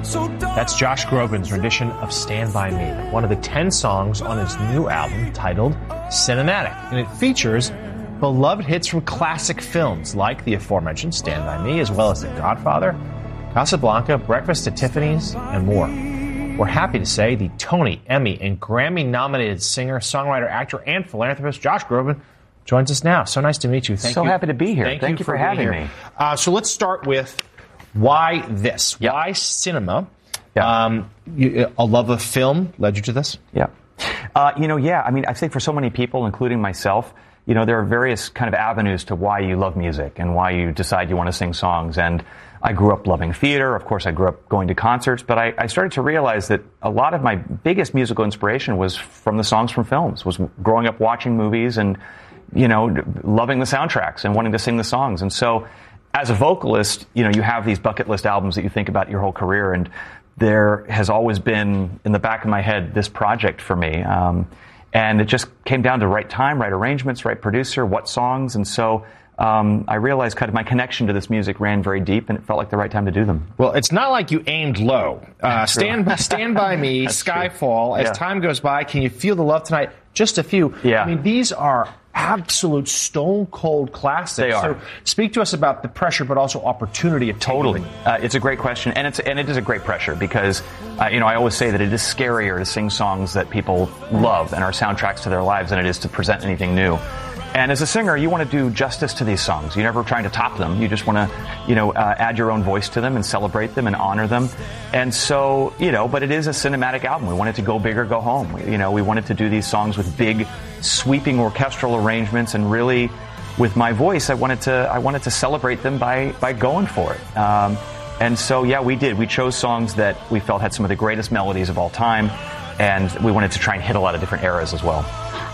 That's Josh Groban's rendition of Stand By Me, one of the 10 songs on his new album titled Cinematic. And it features beloved hits from classic films like the aforementioned Stand By Me, as well as The Godfather, Casablanca, Breakfast at Tiffany's, and more. We're happy to say the Tony, Emmy, and Grammy-nominated singer, songwriter, actor, and philanthropist Josh Groban joins us now. So nice to meet you. Thank you. So happy to be here. Thank you for having me. So let's start with why this? Yep. Why cinema? Yeah. A love of film led you to this? Yeah. I mean, I think for so many people, including myself, there are various kind of avenues to why you love music and why you decide you want to sing songs. And I grew up loving theater. Of course, I grew up going to concerts. But I started to realize that a lot of my biggest musical inspiration was from the songs from films, was growing up watching movies and, loving the soundtracks and wanting to sing the songs. And so as a vocalist, you have these bucket list albums that you think about your whole career. And there has always been in the back of my head this project for me. And it just came down to right time, right arrangements, right producer, what songs. And so I realized kind of my connection to this music ran very deep, and it felt like the right time to do them. Well, it's not like you aimed low. Stand By Me, Skyfall. As time goes by, Can You Feel the Love Tonight? Just a few. Yeah. I mean, these are absolute stone-cold classics. They are. So speak to us about the pressure, but also opportunity of Totally. It's a great question, and it is a great pressure because, I always say that it is scarier to sing songs that people love and are soundtracks to their lives than it is to present anything new. And as a singer, you want to do justice to these songs. You're never trying to top them. You just want to, add your own voice to them and celebrate them and honor them. And so, but it is a cinematic album. We wanted to go big or go home. We wanted to do these songs with big, sweeping orchestral arrangements, and really, with my voice, I wanted to celebrate them by going for it. And so, we did. We chose songs that we felt had some of the greatest melodies of all time, and we wanted to try and hit a lot of different eras as well.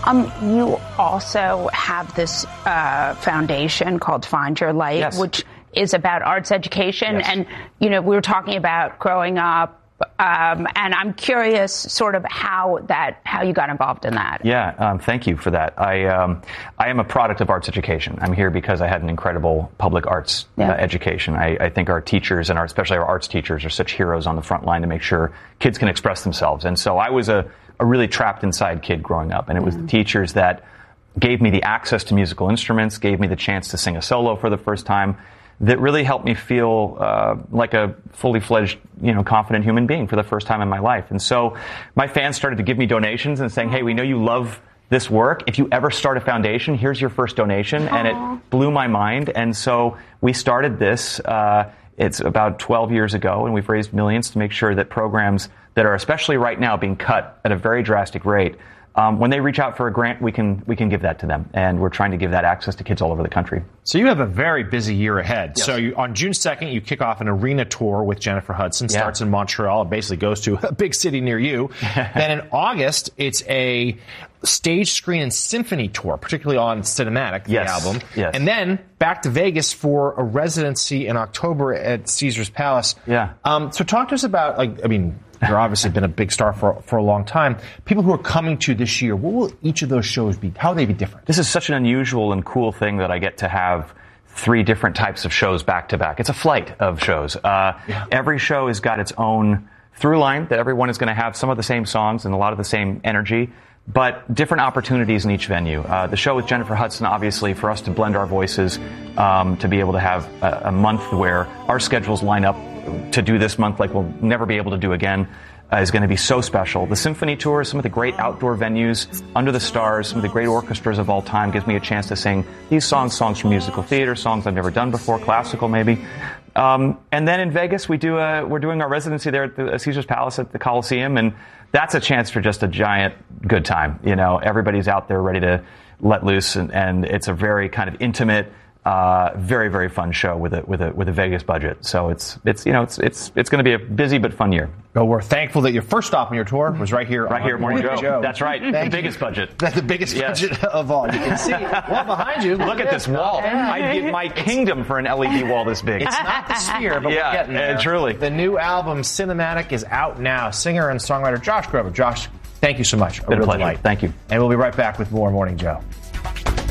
You also have this foundation called Find Your Light, yes. which is about arts education. Yes. And, we were talking about growing up, and I'm curious sort of how you got involved in that. Yeah, thank you for that. I am a product of arts education. I'm here because I had an incredible public arts education. I think our teachers, and especially our arts teachers, are such heroes on the front line to make sure kids can express themselves. And so I was a really trapped inside kid growing up, and it was the teachers that gave me the access to musical instruments, gave me the chance to sing a solo for the first time, that really helped me feel like a fully fledged, confident human being for the first time in my life. And so my fans started to give me donations and saying, hey, we know you love this work. If you ever start a foundation, here's your first donation. Aww. And it blew my mind. And so we started this. It's about 12 years ago, and we've raised millions to make sure that programs that are especially right now being cut at a very drastic rate, when they reach out for a grant, we can give that to them. And we're trying to give that access to kids all over the country. So you have a very busy year ahead. Yes. So on June 2nd, you kick off an arena tour with Jennifer Hudson. Starts in Montreal. It basically goes to a big city near you. Then in August, it's a stage, screen, and symphony tour, particularly on Cinematic, the album. Yes. And then back to Vegas for a residency in October at Caesars Palace. Yeah. So talk to us about, you've obviously been a big star for a long time. People who are coming to this year, what will each of those shows be? How will they be different? This is such an unusual and cool thing that I get to have 3 different types of shows back to back. It's a flight of shows. Every show has got its own through line that everyone is going to have some of the same songs and a lot of the same energy, but different opportunities in each venue. The show with Jennifer Hudson, obviously, for us to blend our voices, to be able to have a month where our schedules line up to do this month like we'll never be able to do again, is going to be so special. The symphony tour, some of the great outdoor venues, under the stars, some of the great orchestras of all time, gives me a chance to sing these songs from musical theater, songs I've never done before, classical maybe. And then in Vegas, we're doing our residency there at the Caesars Palace at the Coliseum, and that's a chance for just a giant good time. Everybody's out there ready to let loose, and it's a very kind of intimate, very, very fun show with a Vegas budget. So it's going to be a busy but fun year. Well, we're thankful that your first stop on your tour was right here. Morning Joe. That's right. The biggest budget. That's the biggest budget of all. You can see well behind you. Look at this wall. I'd give my kingdom for an LED wall this big. It's not the sphere, but we're getting there. Truly. The new album, Cinematic, is out now. Singer and songwriter Josh Groban. Josh, thank you so much. Been a pleasure. Thank you. And we'll be right back with more Morning Joe.